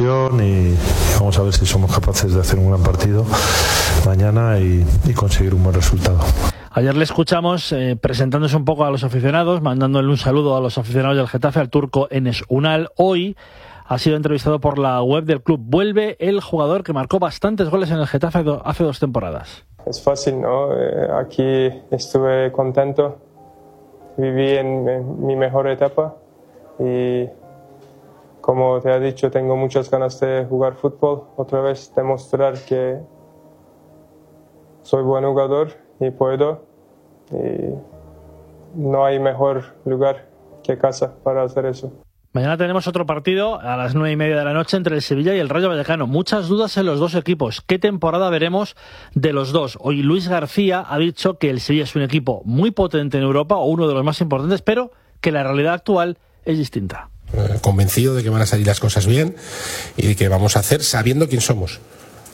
ilusión y vamos a ver si somos capaces de hacer un gran partido mañana y conseguir un buen resultado. Ayer le escuchamos presentándose un poco a los aficionados, mandándole un saludo a los aficionados del Getafe, al turco Enes Unal. Hoy ha sido entrevistado por la web del club. Vuelve el jugador que marcó bastantes goles en el Getafe hace 2 temporadas. Es fácil, ¿no? Aquí estuve contento, viví en mi mejor etapa y, como te he dicho, tengo muchas ganas de jugar fútbol, otra vez demostrar que soy buen jugador y puedo, y no hay mejor lugar que casa para hacer eso. Mañana tenemos otro partido a las 9:30 de la noche entre el Sevilla y el Rayo Vallecano. Muchas dudas en los dos equipos. ¿Qué temporada veremos de los dos? Hoy Luis García ha dicho que el Sevilla es un equipo muy potente en Europa, o uno de los más importantes, pero que la realidad actual es distinta. Convencido de que van a salir las cosas bien y de que vamos a hacer sabiendo quién somos.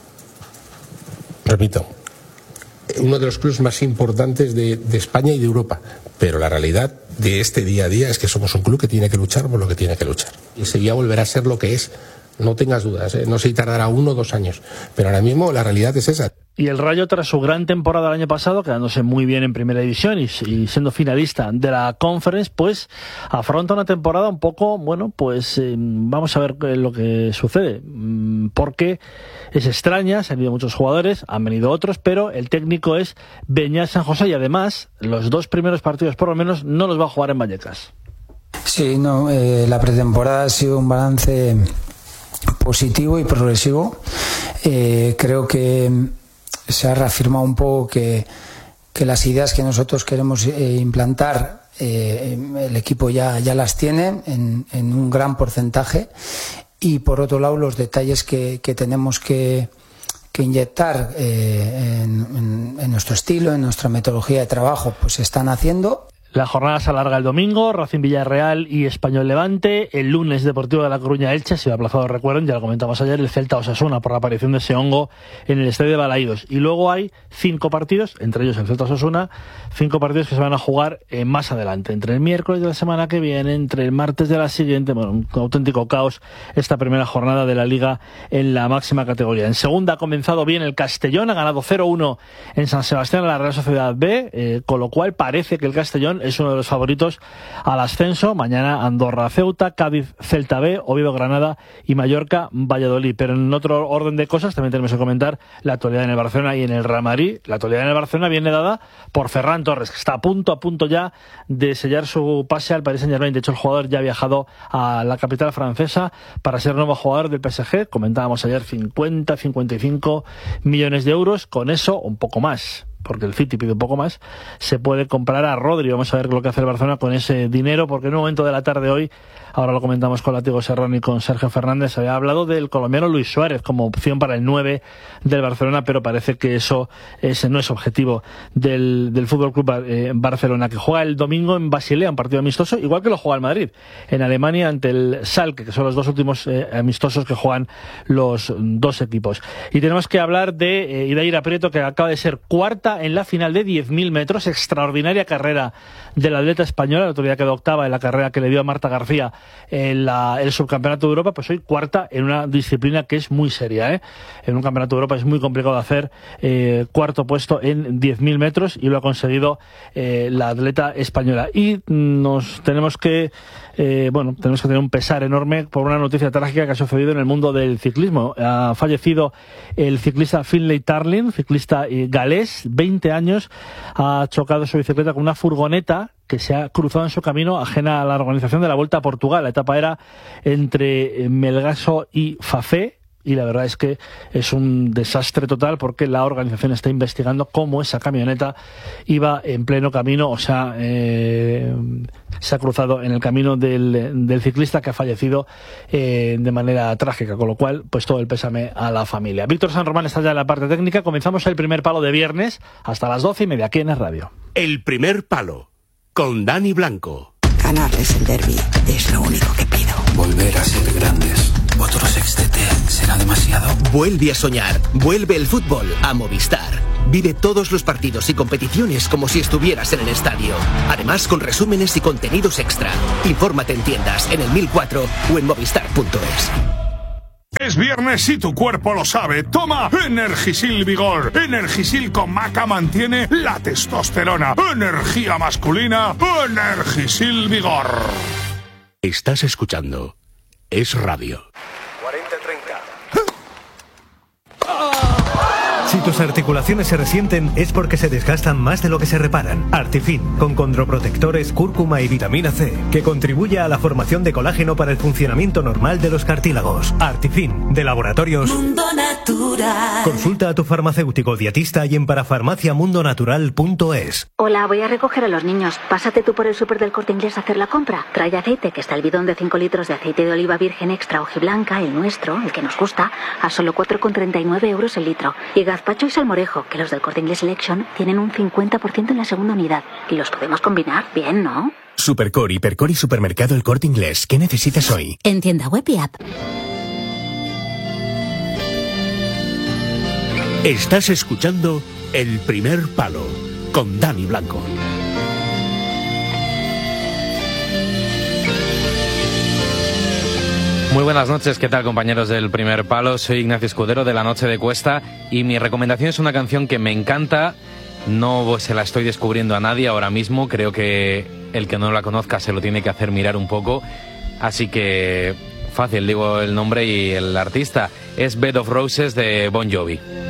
Repito, uno de los clubes más importantes de España y de Europa, pero la realidad de este día a día es que somos un club que tiene que luchar por lo que tiene que luchar. Y Sevilla volverá a ser lo que es, no tengas dudas, no sé si tardará 1 o 2 años, pero ahora mismo la realidad es esa. Y el Rayo, tras su gran temporada el año pasado, quedándose muy bien en primera división y siendo finalista de la Conference, pues afronta una temporada un poco, bueno, pues vamos a ver lo que sucede, porque es extraña, se han ido muchos jugadores, han venido otros, pero el técnico es Beñat San José y además los 2 primeros partidos por lo menos no los va a jugar en Vallecas. Sí, no, la pretemporada ha sido un balance positivo y progresivo. Creo que se ha reafirmado un poco que las ideas que nosotros queremos implantar, el equipo ya las tiene en un gran porcentaje, y por otro lado los detalles que tenemos que inyectar en nuestro estilo, en nuestra metodología de trabajo, pues se están haciendo. La jornada se alarga el domingo, Racing Villarreal y Español Levante. El lunes, Deportivo de La Coruña Elche, ha sido aplazado, recuerden, ya lo comentamos ayer, el Celta Osasuna por la aparición de ese hongo en el estadio de Balaídos. Y luego hay 5 partidos, entre ellos el Celta Osasuna, 5 partidos que se van a jugar más adelante, entre el miércoles de la semana que viene, entre el martes de la siguiente. Bueno, un auténtico caos esta primera jornada de la Liga en la máxima categoría. En segunda ha comenzado bien el Castellón, ha ganado 0-1 en San Sebastián a la Real Sociedad B, con lo cual parece que el Castellón es uno de los favoritos al ascenso. Mañana Andorra Ceuta, Cádiz Celta B, Oviedo Granada y Mallorca Valladolid. Pero en otro orden de cosas también tenemos que comentar la actualidad en el Barcelona y en el Real Madrid. La actualidad en el Barcelona viene dada por Ferran Torres, que está a punto ya de sellar su pase al Paris Saint-Germain. De hecho, el jugador ya ha viajado a la capital francesa para ser nuevo jugador del PSG. Comentábamos ayer 55 millones de euros. Con eso, un poco más, porque el City pide un poco más, se puede comprar a Rodri. Vamos a ver lo que hace el Barcelona con ese dinero, porque en un momento de la tarde hoy, ahora lo comentamos con Látigo Serrón y con Sergio Fernández, se había hablado del colombiano Luis Suárez como opción para el 9 del Barcelona, pero parece que eso no es objetivo del Fútbol Club Barcelona, que juega el domingo en Basilea, un partido amistoso, igual que lo juega el Madrid en Alemania ante el Schalke, que son los 2 últimos amistosos que juegan los 2 equipos. Y tenemos que hablar de Idaira Prieto, que acaba de ser cuarta en la final de 10.000 metros, extraordinaria carrera del atleta español. El otro día quedó octava en la carrera que le dio a Marta García en el subcampeonato de Europa, pues hoy cuarta en una disciplina que es muy seria, En un campeonato de Europa es muy complicado hacer cuarto puesto en 10.000 metros y lo ha conseguido la atleta española. Y tenemos que tener un pesar enorme por una noticia trágica que ha sucedido en el mundo del ciclismo. Ha fallecido el ciclista Finlay Tarling, ciclista galés, 20 años, ha chocado su bicicleta con una furgoneta que se ha cruzado en su camino ajena a la organización de la Vuelta a Portugal. La etapa era entre Melgaço y Fafé, y la verdad es que es un desastre total, porque la organización está investigando cómo esa camioneta iba en pleno camino, o sea, se ha cruzado en el camino del ciclista, que ha fallecido de manera trágica, con lo cual pues todo el pésame a la familia. Víctor San Román está ya en la parte técnica. Comenzamos el primer palo de viernes hasta las 12:30 aquí en Es Radio. El primer palo con Dani Blanco. Ganarles el derbi es lo único que pido. Volver a ser grandes. Otro sextete será demasiado. Vuelve a soñar. Vuelve el fútbol a Movistar. Vive todos los partidos y competiciones como si estuvieras en el estadio. Además, con resúmenes y contenidos extra. Infórmate en tiendas, en el 1004 o en movistar.es. Es viernes y tu cuerpo lo sabe. Toma Energisil Vigor. Energisil con maca mantiene la testosterona. Energía masculina. Energisil Vigor. Estás escuchando Es Radio. 40-30. Si tus articulaciones se resienten es porque se desgastan más de lo que se reparan. Artifin, con condroprotectores, cúrcuma y vitamina C, que contribuye a la formación de colágeno para el funcionamiento normal de los cartílagos. Artifin, de Laboratorios Mundo Natural. Consulta a tu farmacéutico dietista y en parafarmaciamundonatural.es. Hola, voy a recoger a los niños. Pásate tú por el súper del Corte Inglés a hacer la compra. Trae aceite, que está el bidón de 5 litros de aceite de oliva virgen extra hojiblanca, el nuestro, el que nos gusta, a solo 4,39 € el litro. Y gazpacho y salmorejo, que los del Corte Inglés Selection tienen un 50% en la segunda unidad. Y los podemos combinar bien, ¿no? Supercore, Hipercore y Supermercado El Corte Inglés. ¿Qué necesitas hoy? En tienda web y app. Estás escuchando El Primer Palo con Dani Blanco. Muy buenas noches, ¿qué tal, compañeros del Primer Palo? Soy Ignacio Escudero de La Noche de Cuesta y mi recomendación es una canción que me encanta. No se la estoy descubriendo a nadie ahora mismo, creo que el que no la conozca se lo tiene que hacer mirar un poco. Así que fácil, digo el nombre y el artista. Es Bed of Roses de Bon Jovi.